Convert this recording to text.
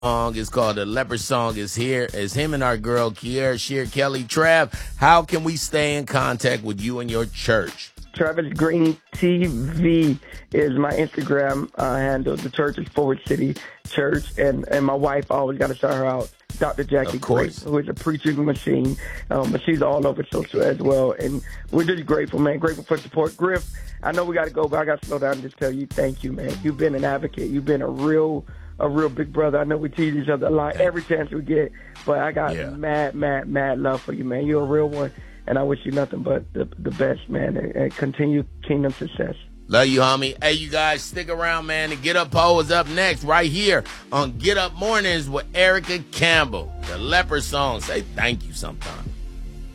song is called The Leper Song is here. It's him and our girl, Kiera Shear Kelly. Trav, how can we stay in contact with you and your church? Travis Green TV is my Instagram handle. The church is Forward City Church. And my wife, I always got to shout her out, Dr. Jackie Gray, who is a preaching machine. But she's all over social as well. And we're just grateful, man. Grateful for support. Griff, I know we got to go, but I got to slow down and just tell you thank you, man. You've been an advocate. You've been a real big brother. I know we tease each other a lot every chance we get, but I got mad love for you, man. You're a real one, and I wish you nothing but the best, man, and continue kingdom success. Love you, homie. Hey, you guys, stick around, man. The Get Up Poll is up next right here on Get Up Mornings with Erica Campbell. The Leper Song. Say thank you sometime.